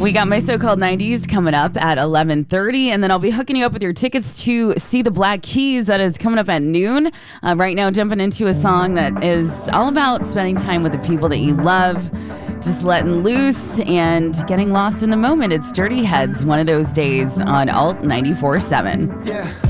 We got My So-Called 90s coming up at 11:30, and then I'll be hooking you up with your tickets to see the Black Keys. That is coming up at noon. Right now, jumping into a song that is all about spending time with the people that you love, just letting loose and getting lost in the moment. It's Dirty Heads, one of those days on Alt 94.7. Yeah.